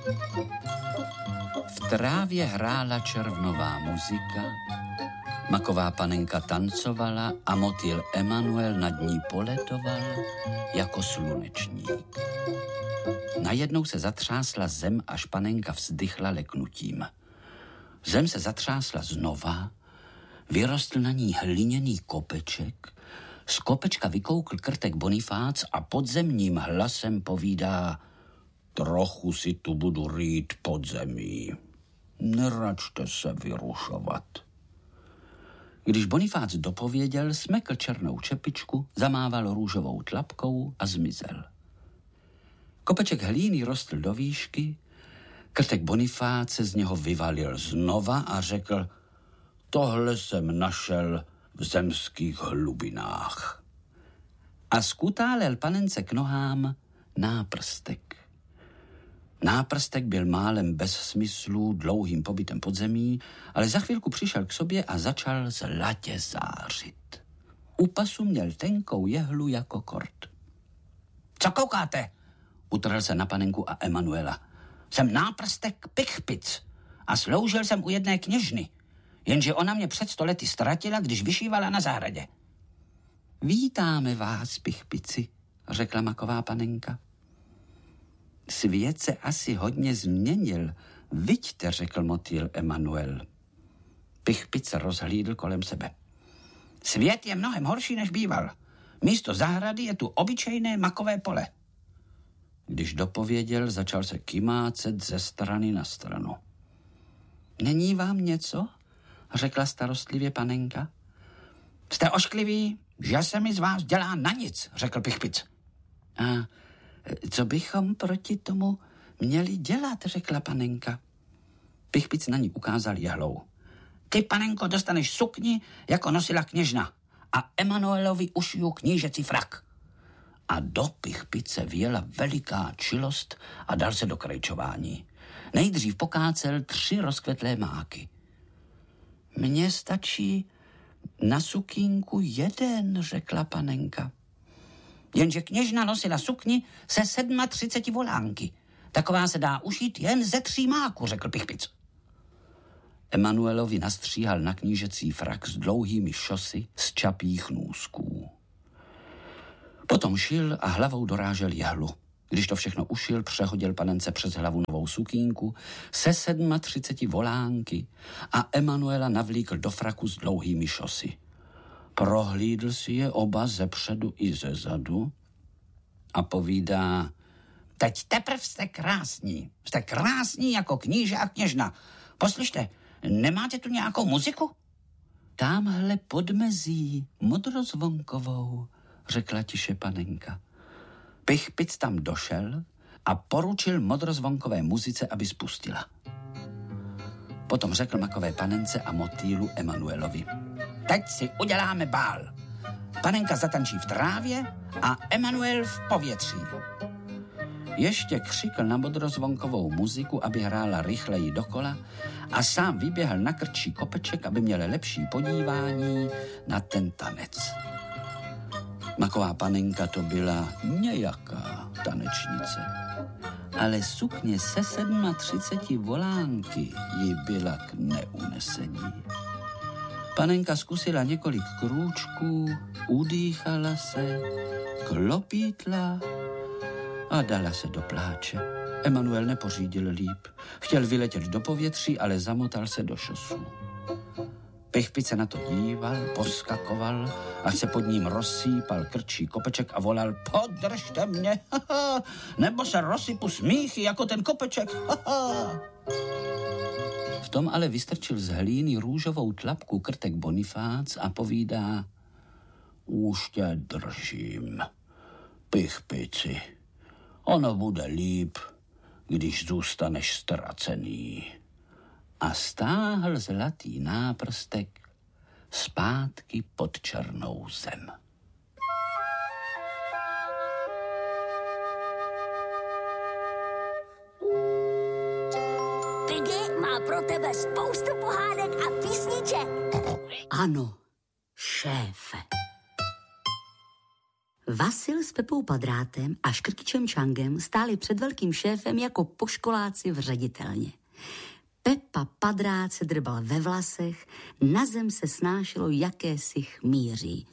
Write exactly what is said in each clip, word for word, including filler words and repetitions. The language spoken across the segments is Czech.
V trávě hrála červnová muzika, maková panenka tancovala a motýl Emanuel nad ní poletoval jako slunečník. Najednou se zatřásla zem, až panenka vzdychla leknutím. Zem se zatřásla znova, vyrostl na ní hliněný kopeček, z kopečka vykoukl krtek Bonifác a podzemním hlasem povídá: trochu si tu budu rýt pod zemí. Neračte se vyrušovat. Když Bonifác dopověděl, smekl černou čepičku, zamával růžovou tlapkou a zmizel. Kopeček hlíny rostl do výšky, krtek Bonifác se z něho vyvalil znova a řekl: tohle jsem našel v zemských hlubinách. A skutálel panence k nohám náprstek. Náprstek byl málem bez smyslů, dlouhým pobytem pod zemí, ale za chvilku přišel k sobě a začal zlatě zářit. U pasu měl tenkou jehlu jako kort. Co koukáte? Utrhl se na panenku a Emanuela. Jsem náprstek Pichpic a sloužil jsem u jedné kněžny, jenže ona mě před sto lety ztratila, když vyšívala na zahradě. Vítáme vás, Pichpici, řekla maková panenka. Svět se asi hodně změnil, viďte, řekl motýl Emanuel. Pichpic se rozhlídl kolem sebe. Svět je mnohem horší, než býval. Místo zahrady je tu obyčejné makové pole. Když dopověděl, začal se kymácet ze strany na stranu. Není vám něco? Řekla starostlivě panenka. Jste oškliví, že se mi z vás dělá na nic, řekl Pichpic. A co bychom proti tomu měli dělat, řekla panenka. Pichpic na ní ukázal jehlou. Ty, panenko, dostaneš sukni, jako nosila kněžna, a Emanuelovi ušiju knížecí frak. A do Pichpice vjela veliká čilost a dal se do krejčování. Nejdřív pokácel tři rozkvetlé máky. Mně stačí na sukínku jeden, řekla panenka. Jenže kněžna nosila sukni se třiceti sedma volánky. Taková se dá ušít jen ze tří máku, řekl Pichpic. Emanuelovi nastříhal na knížecí frak s dlouhými šosy z čapích nůzků. Potom šil a hlavou dorážel jehlu. Když to všechno ušil, přehodil panence přes hlavu novou sukínku se třiceti sedma volánky a Emanuela navlíkl do fraku s dlouhými šosy. Prohlídl si je oba zepředu i ze zadu a povídá: teď teprv jste krásní, jste krásní jako kníže a kněžna. Poslyšte, nemáte tu nějakou muziku? Támhle podmezí modrozvonkovou, řekla tiše panenka. Pichpic tam došel a poručil modrozvonkové muzice, aby spustila. Potom řekl makové panence a motýlu Emanuelovi: teď si uděláme bál. Panenka zatančí v trávě a Emanuel v povětří. Ještě křikl na modrozvonkovou muziku, aby hrála rychleji dokola, a sám vyběhl na krčí kopeček, aby měl lepší podívání na ten tanec. Maková panenka to byla nějaká tanečnice, ale sukně se třiceti sedma volánky jí byla k neunesení. Panenka zkusila několik krůčků, udýchala se, klopítla a dala se do pláče. Emanuel nepořídil líp. Chtěl vyletět do povětří, ale zamotal se do šosů. Pichpic se na to díval, poskakoval, až se pod ním rozsýpal krčí kopeček a volal: podržte mě, haha, nebo se rozsypu smíchy jako ten kopeček, haha. V tom ale vystrčil z hlíny růžovou tlapku krtek Bonifác a povídá: už tě držím, Pichpici. Ono bude líp, když zůstaneš ztracený. A stáhl zlatý náprstek zpátky pod černou zem. Piggy má pro tebe spoustu pohádek a písniček. Ano, šéfe. Vasil s Pepou Padrátem a Škrtičem Čangem stáli před velkým šéfem jako poškoláci v ředitelně. Pepa Padrát se drbal ve vlasech, na zem se snášelo jakési chmíří.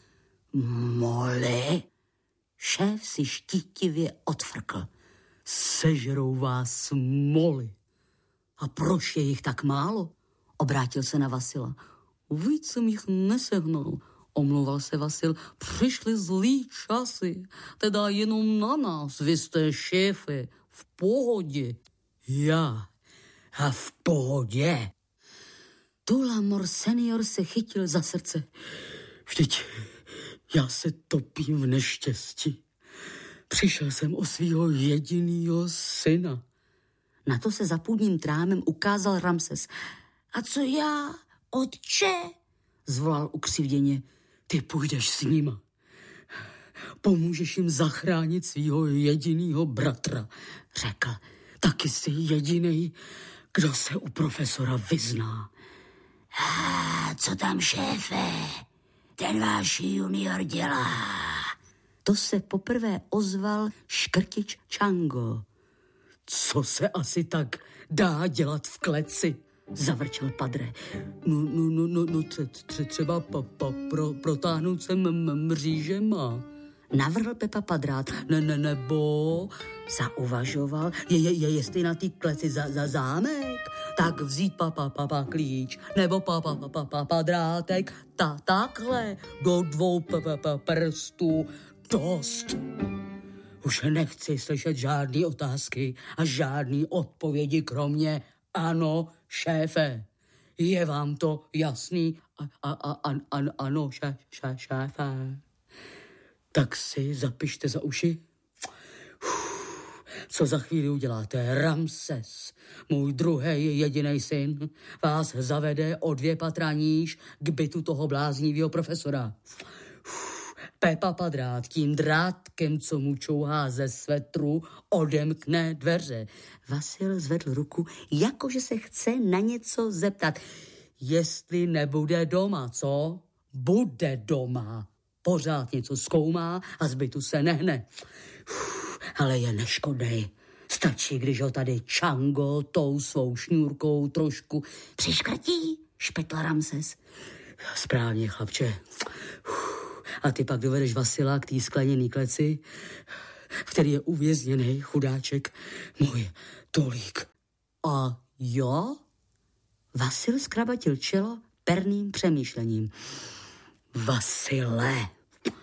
Mole? Šéf si štítivě odfrkl. Sežerou vás moly. A proč je jich tak málo? Obrátil se na Vasila. Víc jsem jich nesehnal. Omlouval se Vasil. Přišly zlý časy. Teda jenom na nás. Vy jste šéfe. V pohodě. Já. A v pohodě. Tulamor senior se chytil za srdce. Vždyť já se topím v neštěstí. Přišel jsem o svýho jedinýho syna. Na to se za půdním trámem ukázal Ramses. A co já, otče? Zvolal ukřivděně. Ty půjdeš s nima. Pomůžeš jim zachránit svýho jedinýho bratra, řekl. Taky jsi jedinej, kdo se u profesora vyzná. A co tam, šéfe? Ten váš junior dělá. To se poprvé ozval Škrtič Čango. Co se asi tak dá dělat v kleci? Zavrčel Padre. No, no, no, no, no tře, tře, třeba pa, pa, pro, protáhnout se mřížema. Navrhl Pepa Padrát. Ne, ne, nebo zauvažoval, je, je, je jestli na té kleci za, za zámek, tak vzít pa, pa, pa, pa klíč, nebo pa, pa, pa, pa, pa, padrátek, ta, takhle, do dvou pa, pa, pa, prstů, dost. Už nechci slyšet žádný otázky a žádný odpovědi, kromě ano, šéfe. Je vám to jasný? A, a, a, a, ano, šé, šé, šéfe. Tak si zapište za uši. Co za chvíli uděláte? Ramses, můj druhý jediný syn, vás zavede o dvě patra níž k bytu toho bláznivého profesora. Pepa Padrát tím drátkem, co mu čouhá ze svetru, odemkne dveře. Vasil zvedl ruku, jakože se chce na něco zeptat. Jestli nebude doma, co? Bude doma. Pořád něco zkoumá a z bytu se nehne. Uf, ale je neškodnej. Stačí, když ho tady Čango tou svou šňůrkou trošku přiškrtí, špetl Ramses. Správně, chlapče. Uf, a ty pak dovedeš Vasila k té skleněný kleci, který je uvězněný, chudáček, můj tolík. A jo? Vasil zkrabatil čelo perným přemýšlením. Vasile,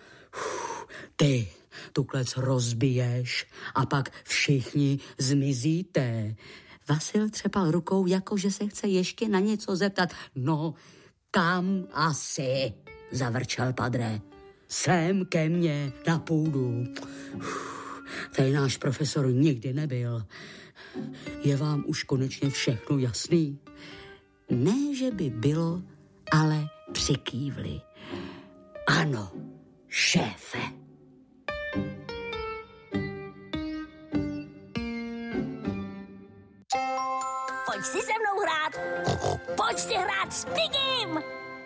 ty tu klec rozbiješ a pak všichni zmizíte. Vasil třepal rukou, jakože se chce ještě na něco zeptat. No, kam asi, zavrčel Padre. Sem ke mně na půdu. Tady náš profesor nikdy nebyl. Je vám už konečně všechno jasný? Ne, že by bylo, ale přikývli. Ano, šéfe. Pojď si se mnou hrát. Pojď si hrát s Pigim.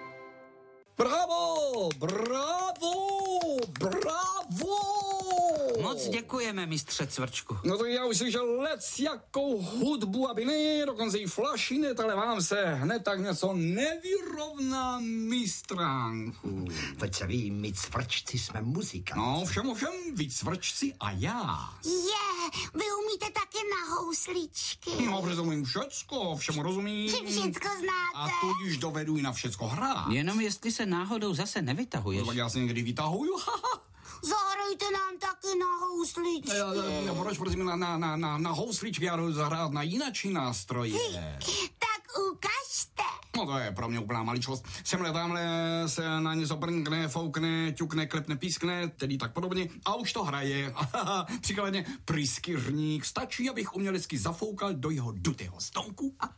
Bravo, bravo, bravo. Moc děkujeme, mistře Cvrčku. No to já už slyšel lec jakou hudbu, aby ne, dokonce i flašinet, ale vám se hned tak něco nevyrovná, mistránku. Teď se ví, my Cvrčci jsme muzika. No, všem ovšem, vy Cvrčci a já. Je, vy umíte taky na housličky. No, protože umím všecko, všemu rozumím. Či všecko znáte. A tudíž dovedu i na všecko hrát. Jenom jestli se náhodou zase nevytahuješ. No, já se někdy vytahuju, haha. Zahrajte nám taky na housličky. Já, já, proč prosím na, na, na, na, na housličky, já jdu zahrát na jinačí nástroje. Tak ukažte. No to je pro mě úplná maličkost. Semhle tamhle se na něco brnkne, foukne, ťukne, klepne, pískne, tedy tak podobně. A už to hraje. Příkladně pryskyřník. Stačí, abych umělecky zafoukal do jeho dutého stonku a...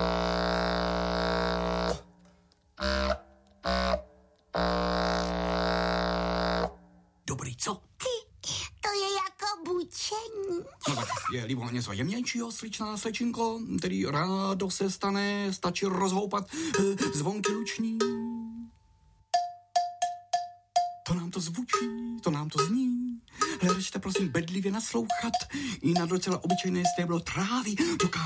Dobrý, co? Ty, to je jako bučení. No tak je líbo něco jemnějšího, sličná slečinko, který rádo se stane, stačí rozhoupat eh, zvonky luční. To nám to zvučí, to nám to zní. Hledačte prosím bedlivě naslouchat. I na docela obyčejné stéblo trávy dokáže